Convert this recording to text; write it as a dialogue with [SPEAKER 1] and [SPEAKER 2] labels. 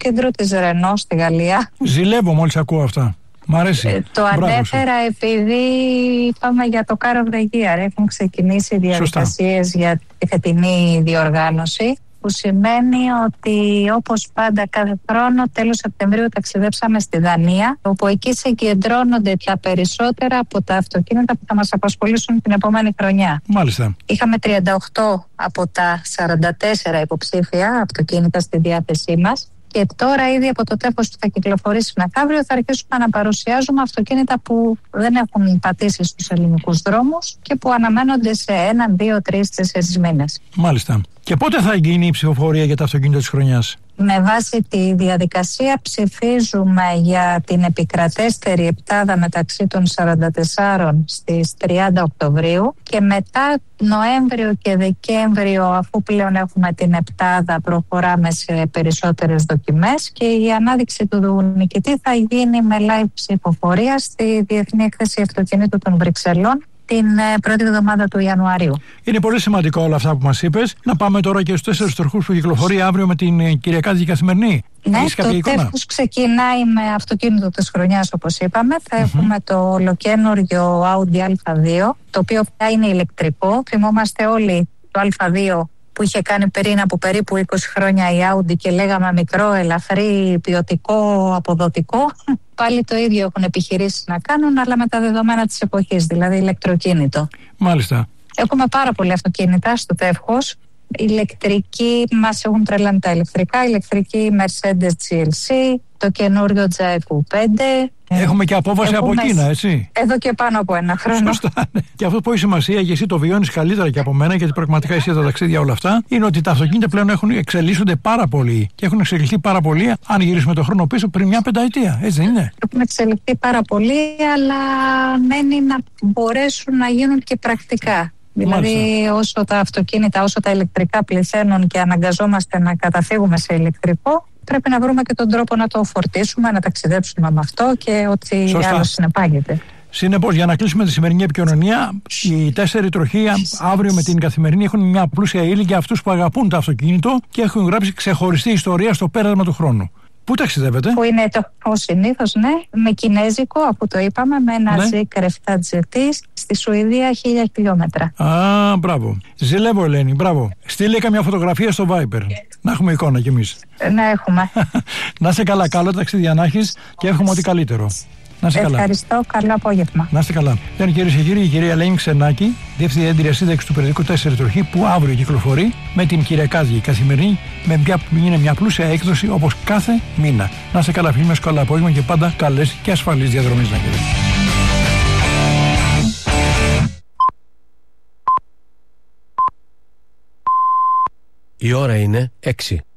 [SPEAKER 1] αυτοκίνητρο της Ρενό στη Γαλλία.
[SPEAKER 2] Ζηλεύω μόλις ακούω αυτά. Μ' αρέσει.
[SPEAKER 1] Το ανέφερα επειδή είπαμε για το Car of the Year. Έχουν ξεκινήσει διαδικασίες για τη φετινή διοργάνωση, που σημαίνει ότι όπως πάντα κάθε χρόνο τέλος Σεπτεμβρίου ταξιδέψαμε στη Δανία, όπου εκεί συγκεντρώνονται τα περισσότερα από τα αυτοκίνητα που θα μας απασχολήσουν την επόμενη χρονιά.
[SPEAKER 2] Μάλιστα.
[SPEAKER 1] Είχαμε 38 από τα 44 υποψήφια αυτοκίνητα στη διάθεσή μας. Και τώρα ήδη από το τεύχος που θα κυκλοφορήσει μεθαύριο θα αρχίσουμε να παρουσιάζουμε αυτοκίνητα που δεν έχουν πατήσει στους ελληνικούς δρόμους και που αναμένονται σε 1, 2, 3, 4 μήνες.
[SPEAKER 2] Μάλιστα. Και πότε θα γίνει η ψηφοφορία για τα αυτοκίνητα της χρονιάς?
[SPEAKER 1] Με βάση τη διαδικασία ψηφίζουμε για την επικρατέστερη επτάδα μεταξύ των 44 στις 30 Οκτωβρίου και μετά Νοέμβριο και Δεκέμβριο, αφού πλέον έχουμε την επτάδα, προχωράμε σε περισσότερες δοκιμές και η ανάδειξη του νικητή θα γίνει με live ψηφοφορία στη Διεθνή Έκθεση Αυτοκινήτου των Βρυξελών την πρώτη εβδομάδα του Ιανουαρίου. Είναι
[SPEAKER 2] πολύ σημαντικό όλα αυτά που μας είπες. Να πάμε τώρα και στους 4 τροχούς που κυκλοφορεί αύριο με την Κυριακάτικη Καθημερινή.
[SPEAKER 1] Ναι, το τεύχος ξεκινάει με αυτοκίνητο της χρονιάς, όπως είπαμε. Θα έχουμε το ολοκαίνουργιο Audi A2, το οποίο θα είναι ηλεκτρικό. Θυμόμαστε όλοι το A2 που είχε κάνει πριν από περίπου 20 χρόνια η Audi και λέγαμε μικρό, ελαφρύ, ποιοτικό, αποδοτικό. Πάλι το ίδιο έχουν επιχειρήσει να κάνουν, αλλά με τα δεδομένα της εποχής, δηλαδή ηλεκτροκίνητο.
[SPEAKER 2] Μάλιστα.
[SPEAKER 1] Έχουμε πάρα πολλά αυτοκίνητα στο τεύχος. Ηλεκτρική, μας έχουν τρελάνει τα ηλεκτρικά, ηλεκτρική Mercedes GLC, το καινούριο Jaguar 5.
[SPEAKER 2] Έχουμε και απόφαση από Κίνα, έτσι.
[SPEAKER 1] Εδώ και πάνω από ένα χρόνο.
[SPEAKER 2] Σωστά. Και αυτό που έχει σημασία, και εσύ το βιώνεις καλύτερα και από μένα, γιατί πραγματικά εσύ τα ταξίδια όλα αυτά, είναι ότι τα αυτοκίνητα πλέον εξελίσσονται πάρα πολύ και έχουν εξελιχθεί πάρα πολύ, αν γυρίσουμε τον χρόνο πίσω, πριν μια πενταετία. Έτσι δεν είναι?
[SPEAKER 1] Έχουν εξελιχθεί πάρα πολύ, αλλά μένει να μπορέσουν να γίνουν και πρακτικά. Δηλαδή, όσο τα αυτοκίνητα, όσο τα ηλεκτρικά πληθαίνουν και αναγκαζόμαστε να καταφύγουμε σε ηλεκτρικό, πρέπει να βρούμε και τον τρόπο να το φορτίσουμε, να ταξιδέψουμε με αυτό και ό,τι άλλο συνεπάγεται.
[SPEAKER 2] Συνεπώς, για να κλείσουμε τη σημερινή επικοινωνία, οι 4 τροχοί αύριο με την Καθημερινή έχουν μια πλούσια ύλη για αυτούς που αγαπούν το αυτοκίνητο και έχουν γράψει ξεχωριστή ιστορία στο πέρασμα του χρόνου. Πού ταξιδεύετε?
[SPEAKER 1] Που είναι το συνήθως, ναι, με κινέζικο, αφού το είπαμε, με ένα Zeekr 7 GT στη Σουηδία 1000 χιλιόμετρα.
[SPEAKER 2] Α, μπράβο. Ζηλεύω, Ελένη, μπράβο. Στείλε καμιά φωτογραφία στο Viber. Να έχουμε εικόνα κι εμείς.
[SPEAKER 1] Να έχουμε.
[SPEAKER 2] Να είσαι καλά, καλό ταξίδια να έχεις και εύχομαι ό,τι καλύτερο. Να είστε καλά.
[SPEAKER 1] Ευχαριστώ, καλό απόγευμα.
[SPEAKER 2] Να είστε καλά. Ήταν, κυρίες και κύριοι, η κυρία Ελένη Ξενάκη, διευθύντρια σύνταξη του περιοδικού 4 τροχή, που αύριο κυκλοφορεί με την Κυριακάτικη Καθημερινή, είναι μια πλούσια έκδοση όπως κάθε μήνα. Να είστε καλά, φίλοι μας, καλό απόγευμα και πάντα καλές και ασφαλείς διαδρομές να έχετε.
[SPEAKER 3] Η ώρα είναι 6.